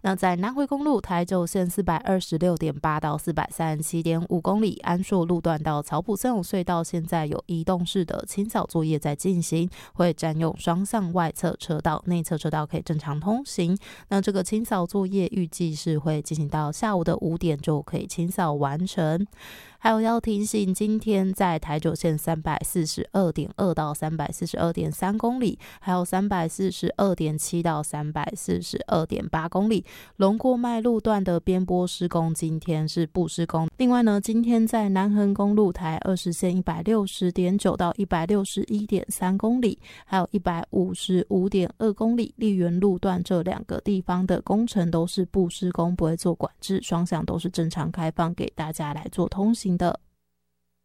那在南回公路台九线 426.8 到 437.5 公里，安硕路段到草埔森永隧道现在有移动式的清扫作业在进行，会占用双向外侧车道，内侧车道可以正常通行。那这个清扫作业预计是会进行到下午的5点就可以清扫完成。还有要提醒，今天在台九线 342.2 到 342.3 公里，还有 342.7 到 342.8 公里，龙过麦路段的边坡施工今天是不施工。另外呢，今天在南横公路台20线 160.9 到 161.3 公里，还有 155.2 公里，丽园路段这2个地方的工程都是不施工，不会做管制，双向都是正常开放给大家来做通行的。